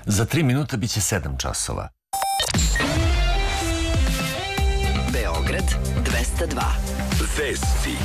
Za 3 minuta biće 7 časova. Beograd 202. Vesti.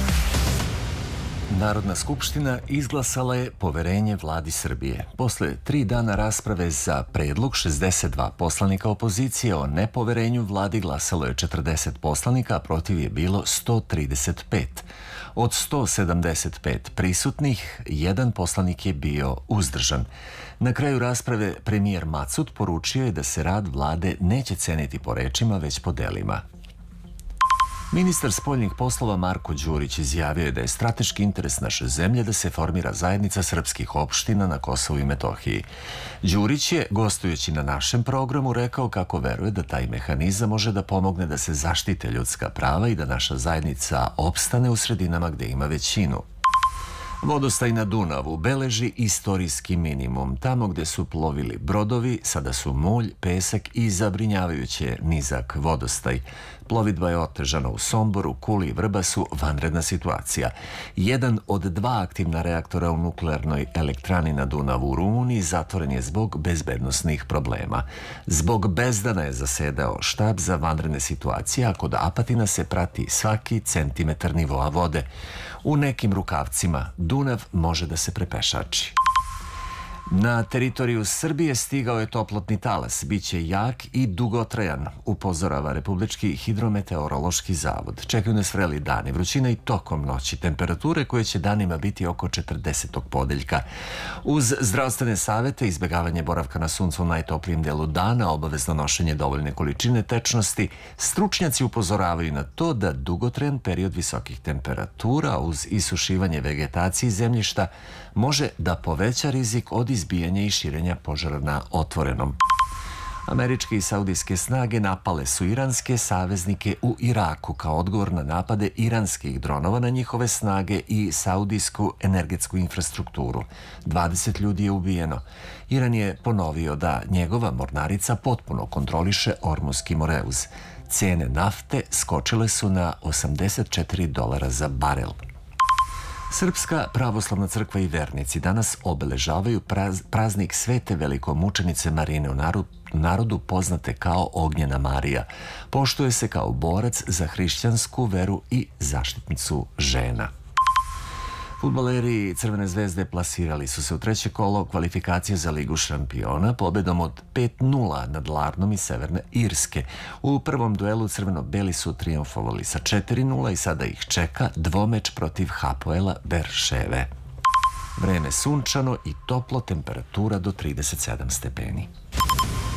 Narodna skupština izglasala je poverenje vladi Srbije. Posle 3 dana rasprave za predlog 62 poslanika opozicije o nepoverenju vladi glasalo je 40 poslanika, a protiv je bilo 135. Od 175 prisutnih, jedan poslanik je bio uzdržan. Na kraju rasprave premijer Macut poručio je da se rad vlade neće ceniti po rečima, već po delima. Ministar spoljnih poslova Marko Đurić izjavio je da je strateški interes naše zemlje da se formira zajednica srpskih opština na Kosovu i Metohiji. Đurić je, gostujući na našem programu, rekao kako veruje da taj mehanizam može da pomogne da se zaštite ljudska prava i da naša zajednica opstane u sredinama gde ima većinu. Vodostaj na Dunavu beleži istorijski minimum. Tamo gde su plovili brodovi, sada su mulj, pesak i zabrinjavajuće nizak vodostaj. Plovidba je otežana u Somboru, Kuli i Vrbasu, vanredna situacija. Jedan od 2 aktivna reaktora u nuklearnoj elektrani na Dunavu u Rumuniji zatvoren je zbog bezbednosnih problema. Zbog bezdana je zasedao štab za vanredne situacije, a kod Apatina se prati svaki centimetar nivoa vode. U nekim rukavcima Dunav može da se prepešači. Na teritoriju Srbije stigao je toplotni talas. Biće jak i dugotrajan, upozorava Republički hidrometeorološki zavod. Čekaju nas vreli dani, vrućina i tokom noći, temperature koje će danima biti oko 40. podeljka. Uz zdravstvene savete, izbjegavanje boravka na suncu u najtoplijem delu dana, obavezno nošenje dovoljne količine tečnosti, stručnjaci upozoravaju na to da dugotrajan period visokih temperatura uz isušivanje vegetacije i zemljišta može da poveća rizik od izbijanja i širenja požara na otvorenom. Američke i saudijske snage napale su iranske saveznike u Iraku kao odgovor na napade iranskih dronova na njihove snage i saudijsku energetsku infrastrukturu. 20 ljudi je ubijeno. Iran je ponovio da njegova mornarica potpuno kontroliše Ormuski Moreuz. Cene nafte skočile su na $84 za barel. Srpska pravoslavna crkva i vernici danas obeležavaju praznik Svete velikomučenice Marine u narodu poznate kao Ognjena Marija. Poštuje se kao borac za hrišćansku veru i zaštitnicu žena. Fudbaleri Crvene zvezde plasirali su se u 3. kolo kvalifikacije za Ligu šampiona pobedom od 5-0 nad Larnom iz Severne Irske. U prvom duelu crveno-beli su trijumfovali sa 4-0 i sada ih čeka dvomeč protiv Hapoela Berševe. Vreme sunčano i toplo, temperatura do 37 stepeni.